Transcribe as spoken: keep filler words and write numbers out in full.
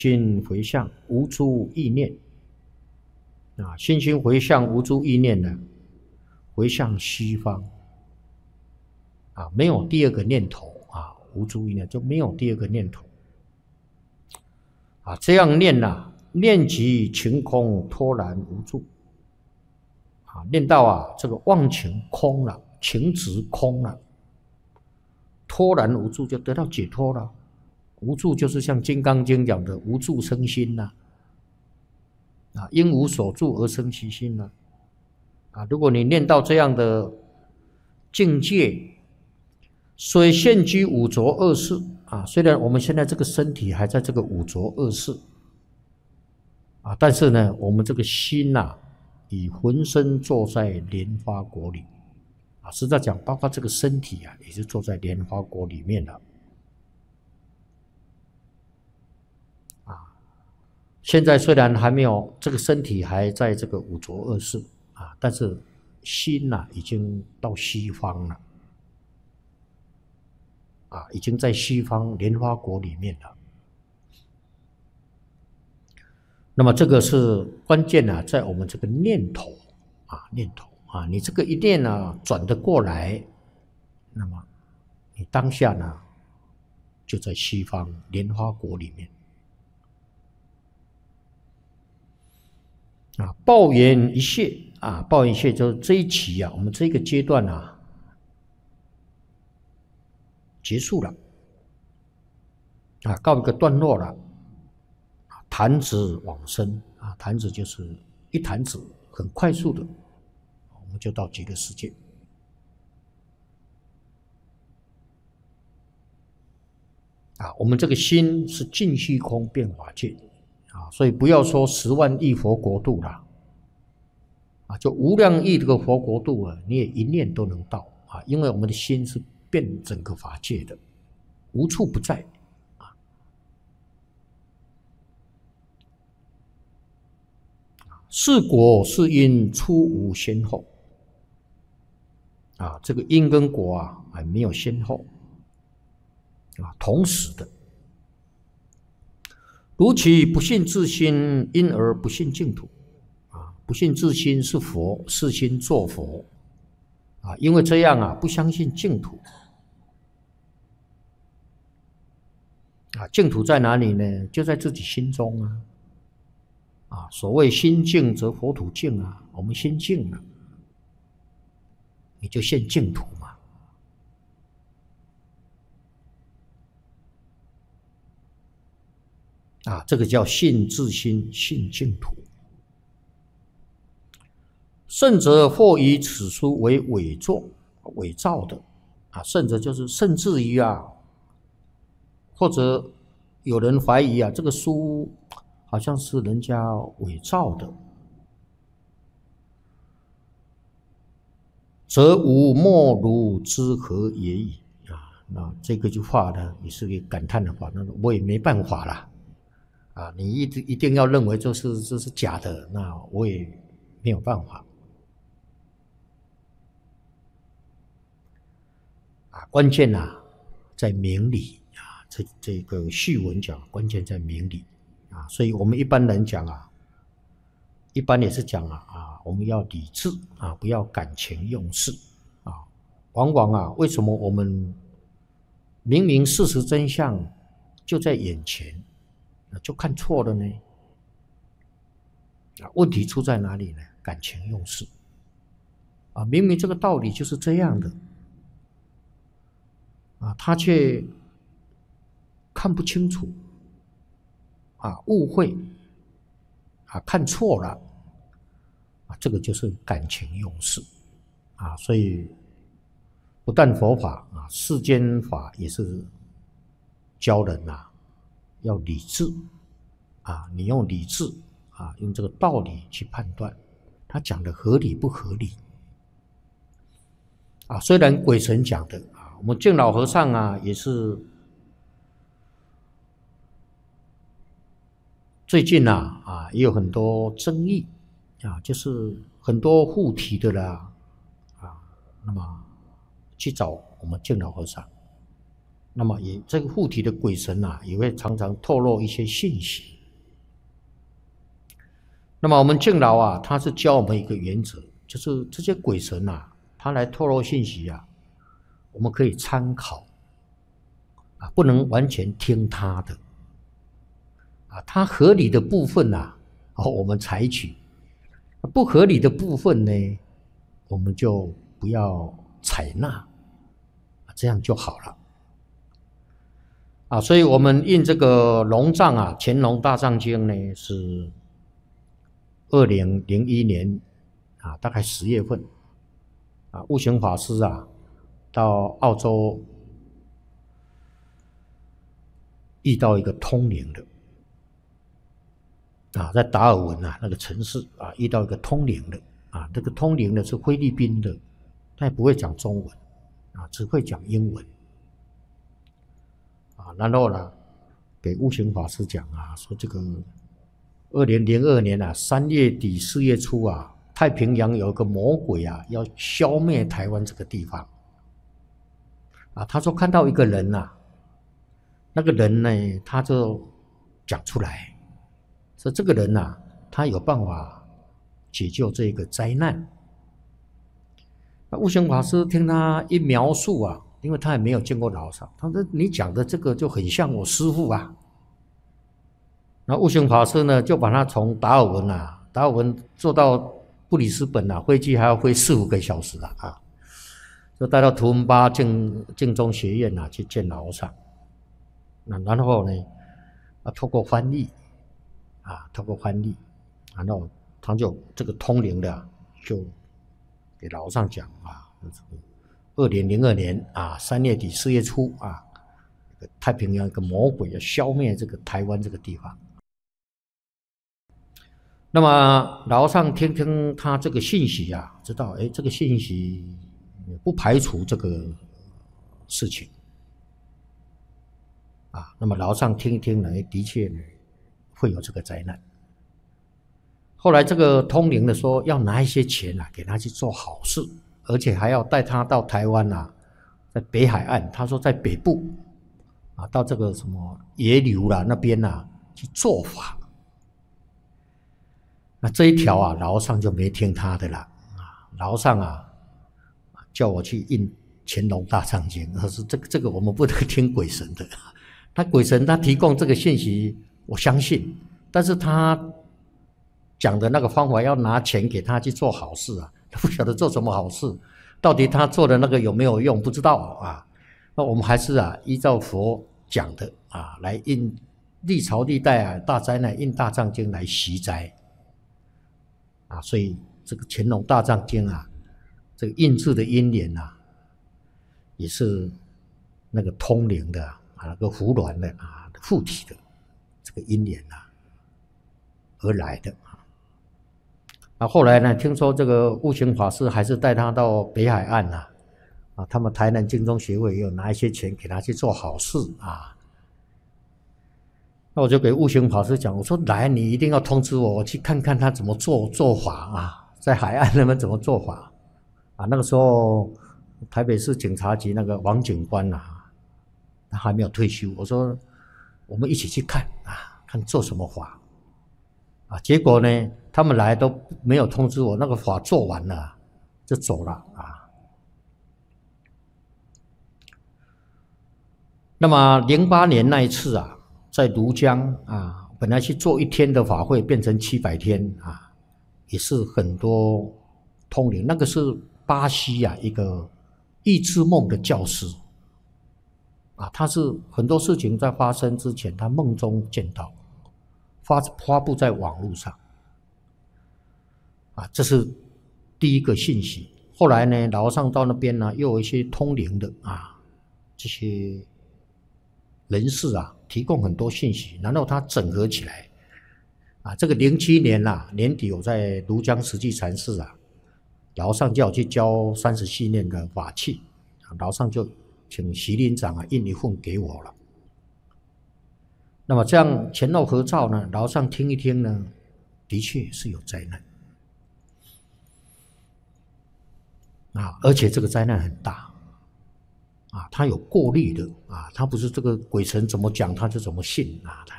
心回向，无诸意念啊，心心回向，无诸意念呢，回向西方啊，没有第二个念头啊，无诸意念就没有第二个念头啊，这样念呐、啊，念即情空脱然无助啊，念到啊这个妄情空了，情执空了，脱然无助就得到解脱了。无助就是像《金刚经》讲的无助生心呐、啊，啊，因无所住而生其心呐、啊，啊，如果你念到这样的境界，虽现居五浊恶世啊，虽然我们现在这个身体还在这个五浊恶世啊，但是呢，我们这个心呐、啊，已浑身坐在莲花国里啊，实在讲，包括这个身体啊，也是坐在莲花国里面的。现在虽然还没有这个身体还在这个五浊恶世啊，但是心呐、啊、已经到西方了啊，已经在西方莲花国里面了。那么这个是关键啊，在我们这个念头啊，念头啊，你这个一念啊转得过来，那么你当下呢就在西方莲花国里面。啊，报缘一切啊，报缘一切就是这一期啊，我们这个阶段啊结束了啊，告一个段落了。弹指往生啊，弹指就是一弹指，很快速的，我们就到极乐世界。啊，我们这个心是尽虚空遍法界。啊，所以不要说十万亿佛国度啦，啊，就无量亿这个佛国度啊，你也一念都能到啊，因为我们的心是遍整个法界的，无处不在啊。是果是因出无先后啊，这个因跟果啊，还没有先后啊，同时的。如其不信自心，因而不信净土啊！不信自心是佛，是心作佛啊！因为这样啊，不相信净土啊！净土在哪里呢？就在自己心中啊！啊，所谓心净则佛土净啊！我们心净了，你就现净土嘛。啊，这个叫信自心，信净土。圣者或以此书为伪作、伪造的啊，圣者就是甚至于啊，或者有人怀疑啊，这个书好像是人家伪造的，则吾莫如之何也已啊。那这个句话呢，也是个感叹的话，那我也没办法啦。啊，你一一定要认为这是这是假的，那我也没有办法。啊，关键啊在明理啊，这这个序文讲关键在明理啊，所以我们一般人讲啊，一般也是讲啊啊，我们要理智啊，不要感情用事啊。往往啊，为什么我们明明事实真相就在眼前？就看错了呢？啊，问题出在哪里呢？感情用事啊，明明这个道理就是这样的啊，他却看不清楚啊，误会啊，看错了啊，这个就是感情用事啊，所以不但佛法啊，世间法也是教人呐、啊。要理智啊！你用理智啊，用这个道理去判断，他讲的合理不合理啊？虽然鬼神讲的啊，我们净老和尚啊也是最近啊啊也有很多争议啊，就是很多护体的啦啊，那么去找我们净老和尚那么也这个附体的鬼神啊，也会常常透露一些信息。那么我们敬老啊，他是教我们一个原则，就是这些鬼神啊，他来透露信息啊，我们可以参考啊，不能完全听他的啊，他合理的部分啊，哦，我们采取；不合理的部分呢，我们就不要采纳，这样就好了。啊，所以我们印这个龙藏啊，《乾隆大藏经》呢是二零零一年啊，大概十月份啊，悟行法师啊到澳洲遇到一个通灵的啊，在达尔文啊那个城市啊遇到一个通灵的啊，这个通灵的是菲律宾的，他也不会讲中文啊，只会讲英文。啊，然后呢，给悟行法师讲啊，说这个二零零二年啊，三月底四月初啊，太平洋有个魔鬼啊，要消灭台湾这个地方。啊，他说看到一个人啊，那个人呢，他就讲出来，说这个人啊，他有办法解救这个灾难。那悟行法师听他一描述啊，因为他也没有见过老上，他说你讲的这个就很像我师父啊。那悟行法师呢，就把他从达尔文啊，达尔文坐到布里斯本啊，飞机还要飞四五个小时啊，啊，就带到图文巴净净宗学院啊去见老上。那然后呢，啊，透过翻译啊，透过翻译，然后他就这个通灵的、啊、就给老上讲啊。二零零二年啊，三月底四月初啊，太平洋一个魔鬼要消灭这个台湾这个地方。那么老上听听他这个信息啊，知道哎，这个信息不排除这个事情啊。那么老上听一听呢，的确呢会有这个灾难。后来这个通灵的说要拿一些钱啊，给他去做好事。而且还要带他到台湾啊，在北海岸，他说在北部啊，到这个什么野柳啦那边啊去做法。那这一条啊，老上就没听他的了啊。老上啊，叫我去印《乾隆大藏经》，他说这个这个我们不能听鬼神的。他鬼神他提供这个信息，我相信，但是他讲的那个方法要拿钱给他去做好事啊。不晓得做什么好事，到底他做的那个有没有用，不知道啊。那我们还是啊，依照佛讲的啊，来印历朝历代啊大灾难，印大藏经来息灾啊。所以这个乾隆大藏经啊，这个印制的因缘啊，也是那个通灵的啊，那个胡鸾的啊，附体的这个因缘啊而来的。那后来呢？听说这个悟行法师还是带他到北海岸呐、啊，啊，他们台南净宗学会也有拿一些钱给他去做好事啊。那我就给悟行法师讲，我说来，你一定要通知我，我去看看他怎么做做法啊，在海岸那边怎么做法啊。那个时候台北市警察局那个王警官啊，他还没有退休，我说我们一起去看啊，看做什么法。啊，结果呢，他们来都没有通知我，那个法做完了就走了啊。那么零八年那一次啊，在庐江啊，本来去做一天的法会，变成七百天啊，也是很多通灵。那个是巴西啊一个预知梦的教师啊，他是很多事情在发生之前，他梦中见到。发发布在网络上，啊，这是第一个信息。后来呢，老上到那边呢，又有一些通灵的啊，这些人士啊，提供很多信息，然后他整合起来，啊，这个零七年啊年底，我在庐江实际禅寺啊，老上叫我去教三十系念的法器，老上就请徐林长啊印一份给我了。那么这样前后合照呢，老上听一听呢，的确是有灾难啊，而且这个灾难很大啊，他有过滤的啊，他不是这个鬼神怎么讲他就怎么信啊，他